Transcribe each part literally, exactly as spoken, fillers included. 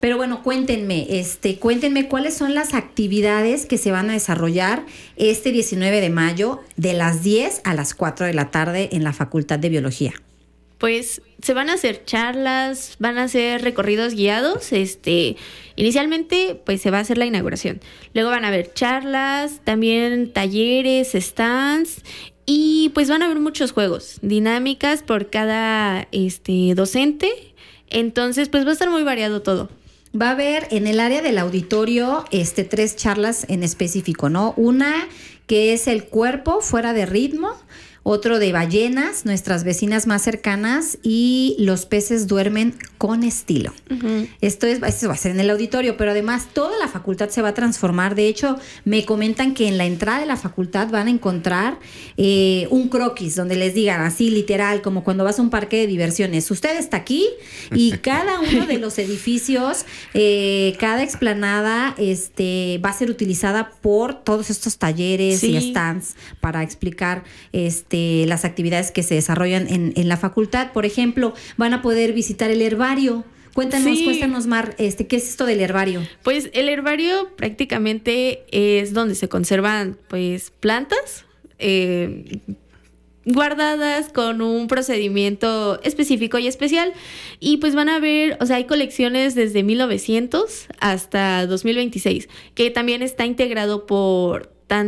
Pero bueno, cuéntenme, este, cuéntenme cuáles son las actividades que se van a desarrollar este diecinueve de mayo de las diez a las cuatro de la tarde en la Facultad de Biología. Pues se van a hacer charlas, van a hacer recorridos guiados. Este, inicialmente, pues se va a hacer la inauguración. Luego van a haber charlas, también talleres, stands. Y pues van a haber muchos juegos, dinámicas por cada este, docente. Entonces, pues va a estar muy variado todo. Va a haber en el área del auditorio este, tres charlas en específico, ¿no? Una que es el cuerpo fuera de ritmo, otro de ballenas, nuestras vecinas más cercanas, y los peces duermen con estilo. Uh-huh. Esto es, esto va a ser en el auditorio, pero además toda la facultad se va a transformar. De hecho, me comentan que en la entrada de la facultad van a encontrar eh, un croquis donde les digan así literal, como cuando vas a un parque de diversiones. Usted está aquí y cada uno de los edificios, eh, cada explanada este, va a ser utilizada por todos estos talleres sí. y stands para explicar este Este, las actividades que se desarrollan en, en la facultad. Por ejemplo, van a poder visitar el herbario. Cuéntanos, sí. cuéntanos, Mar, este, ¿qué es esto del herbario? Pues el herbario prácticamente es donde se conservan pues plantas eh, guardadas con un procedimiento específico y especial. Y pues van a ver, o sea, hay colecciones desde mil novecientos hasta dos mil veintiséis, que también está integrado por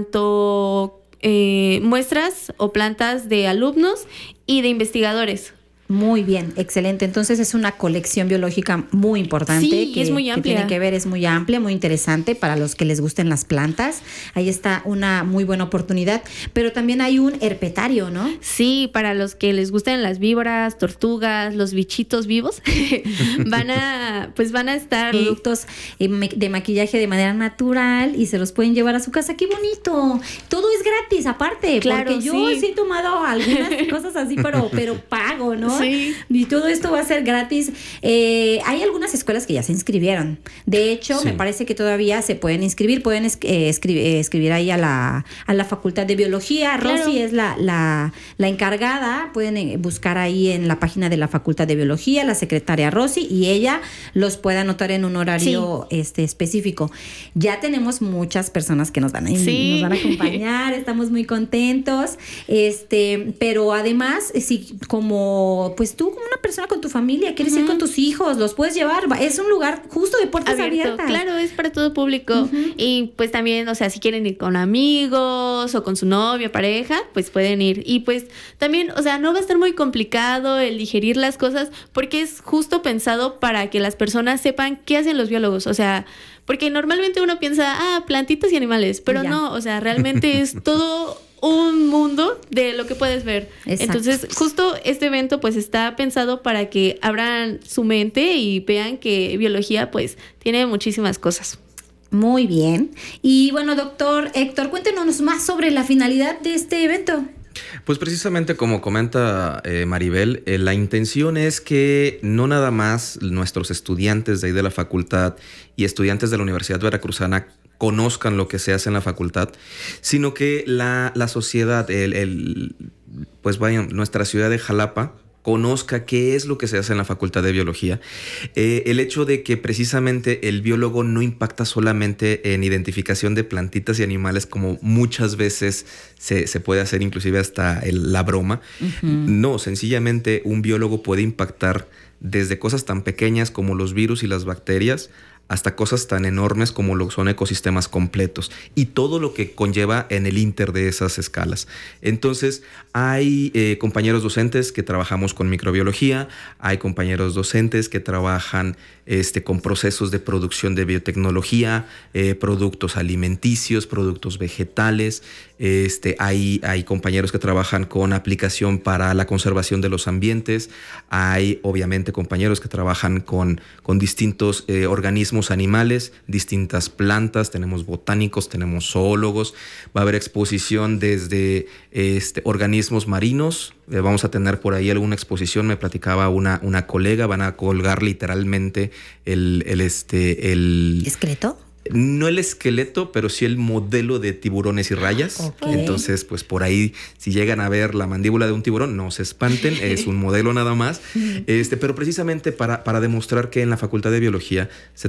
tanto Eh, muestras o plantas de alumnos y de investigadores. Muy bien, excelente. Entonces es una colección biológica muy importante. Sí, que, es muy amplia. Que tiene que ver, es muy amplia, muy interesante para los que les gusten las plantas. Ahí está una muy buena oportunidad. Pero también hay un herpetario, ¿no? Sí, para los que les gustan las víboras, tortugas, los bichitos vivos, van a, pues van a estar productos de maquillaje de manera natural y se los pueden llevar a su casa. ¡Qué bonito! Todo es gratis, aparte. Claro, porque yo sí. sí he tomado algunas cosas así, pero, pero pago, ¿no? Sí. Y todo esto va a ser gratis. Eh, hay algunas escuelas que ya se inscribieron. De hecho, sí. me parece que todavía se pueden inscribir. Pueden es, eh, escribir, eh, escribir ahí a la, a la Facultad de Biología. Claro. Rosy es la, la, la encargada. Pueden eh, buscar ahí en la página de la Facultad de Biología, la secretaria Rosy, y ella los puede anotar en un horario sí. este, específico. Ya tenemos muchas personas que nos van a, sí. nos van a acompañar. Estamos muy contentos. Este, pero además, sí, como pues tú como una persona con tu familia, quieres uh-huh. ir con tus hijos, los puedes llevar, es un lugar justo de puertas abierto, abiertas. Claro, es para todo público. Uh-huh. Y pues también, o sea, si quieren ir con amigos o con su novio, pareja, pues pueden ir. Y pues también, o sea, no va a estar muy complicado el digerir las cosas porque es justo pensado para que las personas sepan qué hacen los biólogos, o sea, porque normalmente uno piensa, ah, plantitas y animales, pero no, o sea, realmente es todo un mundo de lo que puedes ver. Exacto. Entonces, justo este evento pues está pensado para que abran su mente y vean que biología pues tiene muchísimas cosas. Muy bien. Y bueno, doctor Héctor, cuéntenos más sobre la finalidad de este evento. Pues precisamente como comenta eh, Maribel, eh, la intención es que no nada más nuestros estudiantes de ahí de la facultad y estudiantes de la Universidad Veracruzana conozcan lo que se hace en la facultad, sino que la, la sociedad, el, el, pues vaya, nuestra ciudad de Jalapa, conozca qué es lo que se hace en la Facultad de Biología. Eh, el hecho de que precisamente el biólogo no impacta solamente en identificación de plantitas y animales como muchas veces se, se puede hacer, inclusive hasta el, la broma. Uh-huh. No, sencillamente un biólogo puede impactar desde cosas tan pequeñas como los virus y las bacterias hasta cosas tan enormes como lo son ecosistemas completos y todo lo que conlleva en el inter de esas escalas. Entonces, hay eh, compañeros docentes que trabajamos con microbiología, hay compañeros docentes que trabajan este, con procesos de producción de biotecnología, eh, productos alimenticios, productos vegetales. Este, hay, hay compañeros que trabajan con aplicación para la conservación de los ambientes. Hay, obviamente, compañeros que trabajan con, con distintos eh, organismos animales, distintas plantas. Tenemos botánicos, tenemos zoólogos. Va a haber exposición desde este, organismos marinos. Eh, vamos a tener por ahí alguna exposición. Me platicaba una, una colega. Van a colgar literalmente el, el, este, el ¿esqueleto? No el esqueleto, pero sí el modelo de tiburones y rayas. Okay. Entonces, pues por ahí, si llegan a ver la mandíbula de un tiburón, no se espanten, es un modelo nada más. Este, pero precisamente para, para demostrar que en la Facultad de Biología se